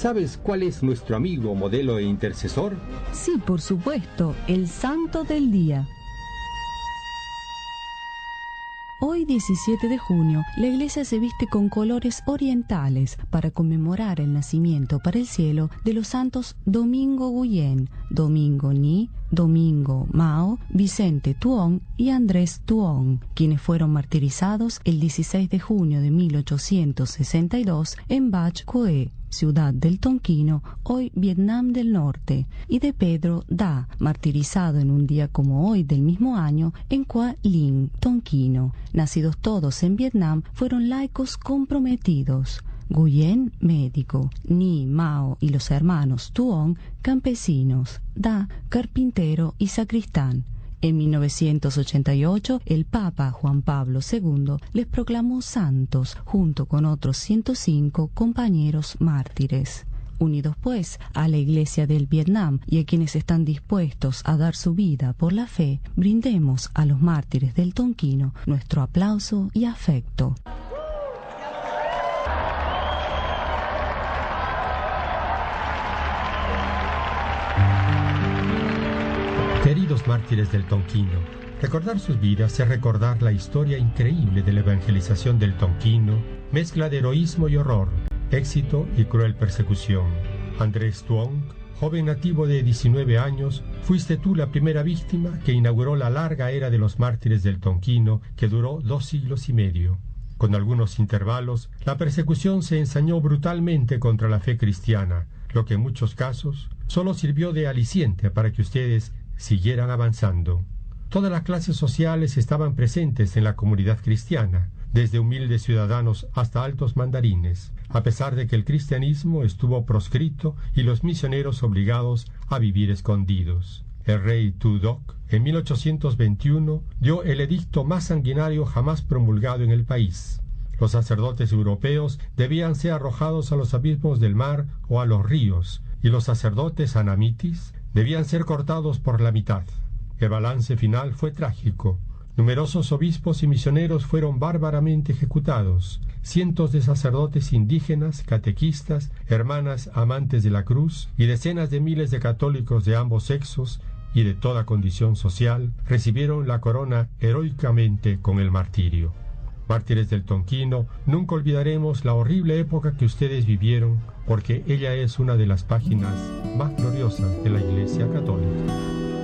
¿Sabes cuál es nuestro amigo, modelo e intercesor? Sí, por supuesto, el Santo del Día. Hoy, 17 de junio, la iglesia se viste con colores orientales para conmemorar el nacimiento para el cielo de los santos Domingo Guillén, Domingo Ní, Domingo Mao, Vicente Tuón y Andrés Tuón, quienes fueron martirizados el 16 de junio de 1862 en Bac Coe, ciudad del Tonquino, hoy Vietnam del Norte, y de Pedro Da, martirizado en un día como hoy del mismo año en Qua Linh, Tonquino. Nacidos todos en Vietnam, fueron laicos comprometidos. Nguyen, médico, Ni, Mao y los hermanos Tuong, campesinos, Da, carpintero y sacristán. En 1988, el Papa Juan Pablo II les proclamó santos junto con otros 105 compañeros mártires. Unidos pues a la Iglesia del Vietnam y a quienes están dispuestos a dar su vida por la fe, brindemos a los mártires del Tonquino nuestro aplauso y afecto. Queridos mártires del Tonquino, recordar sus vidas es recordar la historia increíble de la evangelización del Tonquino, mezcla de heroísmo y horror, éxito y cruel persecución. Andrés Tuong, joven nativo de 19 años, fuiste tú la primera víctima que inauguró la larga era de los mártires del Tonquino, que duró 2 siglos y medio. Con algunos intervalos, la persecución se ensañó brutalmente contra la fe cristiana, lo que en muchos casos solo sirvió de aliciente para que ustedes siguieran avanzando. Todas las clases sociales estaban presentes en la comunidad cristiana, desde humildes ciudadanos hasta altos mandarines, a pesar de que el cristianismo estuvo proscrito y los misioneros obligados a vivir escondidos. El rey Tu Duc, en 1821, dio el edicto más sanguinario jamás promulgado en el país. Los sacerdotes europeos debían ser arrojados a los abismos del mar o a los ríos, y los sacerdotes anamitis debían ser cortados por la mitad. El balance final fue trágico. Numerosos obispos y misioneros fueron bárbaramente ejecutados. Cientos de sacerdotes indígenas, catequistas, hermanas amantes de la cruz y decenas de miles de católicos de ambos sexos y de toda condición social recibieron la corona heroicamente con el martirio. Mártires del Tonquino, nunca olvidaremos la horrible época que ustedes vivieron, porque ella es una de las páginas más gloriosas de la Iglesia Católica.